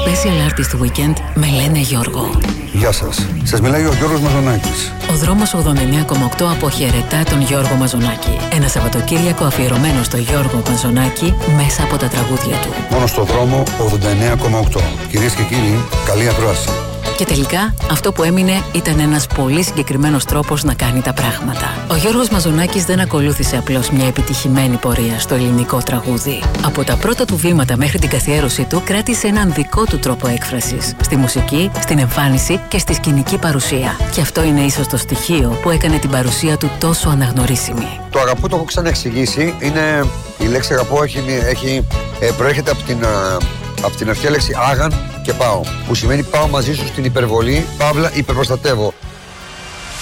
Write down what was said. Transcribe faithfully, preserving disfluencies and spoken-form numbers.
special artist weekend με λένε Γιώργο. Γεια σας. Σας μιλάει ο Γιώργος Μαζονάκης. Ο δρόμος ογδόντα εννέα κόμμα οκτώ αποχαιρετά τον Γιώργο Μαζονάκη. Ένα Σαββατοκύριακο αφιερωμένο στο Γιώργο Μαζονάκη μέσα από τα τραγούδια του. Μόνο στο δρόμο ογδόντα εννέα κόμμα οκτώ. Κυρίες και κύριοι, καλή ακρόαση. Και τελικά αυτό που έμεινε ήταν ένας πολύ συγκεκριμένος τρόπος να κάνει τα πράγματα. Ο Γιώργος Μαζονάκης δεν ακολούθησε απλώς μια επιτυχημένη πορεία στο ελληνικό τραγούδι. Από τα πρώτα του βήματα μέχρι την καθιέρωσή του κράτησε έναν δικό του τρόπο έκφρασης. Στη μουσική, στην εμφάνιση και στη σκηνική παρουσία. Και αυτό είναι ίσως το στοιχείο που έκανε την παρουσία του τόσο αναγνωρίσιμη. Το αγαπώ το έχω ξαναεξηγήσει. Είναι, η λέξη αγαπώ έχει, έχει, ε, προέρχεται από την... από την αρχαία λέξη άγαν και πάω, που σημαίνει πάω μαζί σου στην υπερβολή, παύλα υπερπροστατεύω.